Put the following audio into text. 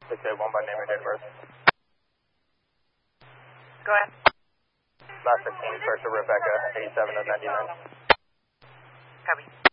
It's a 1 by name and date of birth. Go ahead. Last 15, first of Rebecca, 87 of 99. Copy.